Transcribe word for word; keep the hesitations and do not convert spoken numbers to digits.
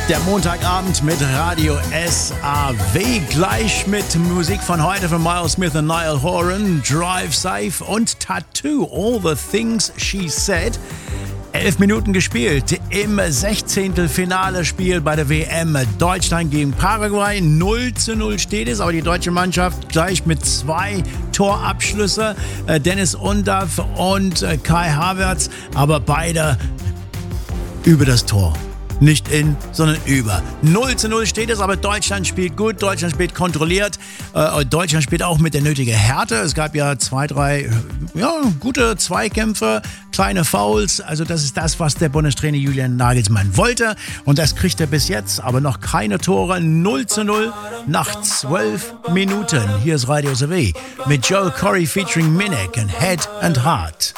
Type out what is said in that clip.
Der Montagabend mit Radio S A W. Gleich mit Musik von heute von Miles Smith und Niall Horan, Drive Safe und Tattoo, All the Things She Said. Elf Minuten gespielt im Sechzehntelfinale-Spiel bei der W M. Deutschland gegen Paraguay. null zu null steht es, aber die deutsche Mannschaft gleich mit zwei Torabschlüsse. Dennis Undaff und Kai Havertz, aber beide über das Tor. Nicht in, sondern über. null zu null steht es, aber Deutschland spielt gut, Deutschland spielt kontrolliert. Äh, Deutschland spielt auch mit der nötigen Härte. Es gab ja zwei, drei ja, gute Zweikämpfe, kleine Fouls. Also das ist das, was der Bundestrainer Julian Nagelsmann wollte. Und das kriegt er bis jetzt, aber noch keine Tore. null zu null nach zwölf Minuten. Hier ist Radio S A W mit Joel Corry featuring Minik und Head and Heart.